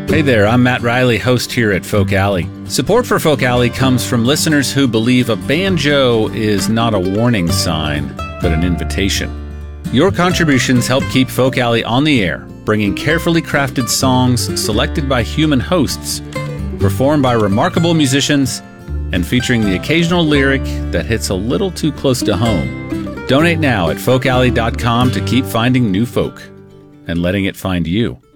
Hey there, I'm Matt Riley, host here at Folk Alley. Support for Folk Alley comes from listeners who believe a banjo is not a warning sign, but an invitation. Your contributions help keep Folk Alley on the air, bringing carefully crafted songs selected by human hosts, performed by remarkable musicians, and featuring the occasional lyric that hits a little too close to home. Donate now at folkalley.com to keep finding new folk and letting it find you.